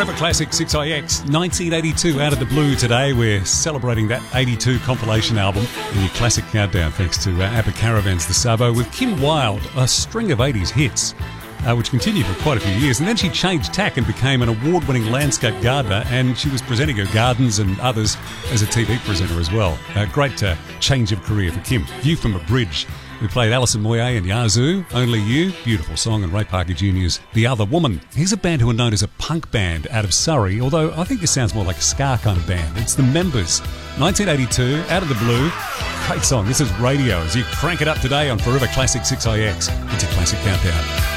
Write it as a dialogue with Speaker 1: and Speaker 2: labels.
Speaker 1: Forever Classic 6IX, 1982, Out of the Blue today. We're celebrating that 82 compilation album in your classic countdown, thanks to ABBA Caravans, The Sabo, with Kim Wilde, a string of 80s hits, which continued for quite a few years. And then she changed tack and became an award-winning landscape gardener, and she was presenting her gardens and others as a TV presenter as well. Great change of career for Kim. View from a Bridge. We played Alison Moyet and Yazoo, Only You, beautiful song, and Ray Parker Jr.'s The Other Woman. Here's a band who are known as a punk band out of Surrey, although I think this sounds more like a ska kind of band. It's The Members. 1982, Out of the Blue. Great song. This is Radio as you crank it up today on Forever Classic 6IX. It's a classic countdown.